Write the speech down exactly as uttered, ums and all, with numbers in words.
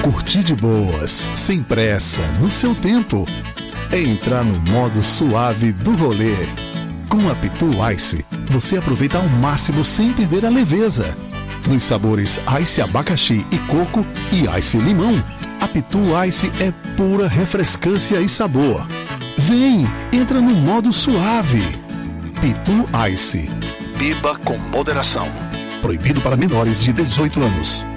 curtir de boas, sem pressa, no seu tempo. É entrar no modo suave do rolê. Com a Pitu Ice, você aproveita ao máximo sem perder a leveza. Nos sabores Ice Abacaxi e Coco e Ice Limão, a Pitu Ice é pura refrescância e sabor. Vem, entra no modo suave. Pitu Ice. Beba com moderação. Proibido para menores de dezoito anos.